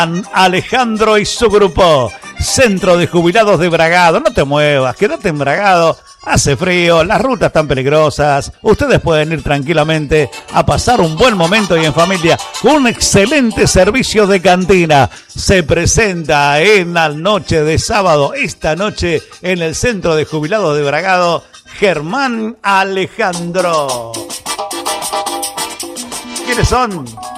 Alejandro y su grupo. Centro de Jubilados de Bragado. No te muevas, quédate en Bragado. Hace frío, las rutas están peligrosas. Ustedes pueden ir tranquilamente a pasar un buen momento y en familia con un excelente servicio de cantina. Se presenta en la noche de sábado, esta noche en el Centro de Jubilados de Bragado, Germán Alejandro. ¿Quiénes son?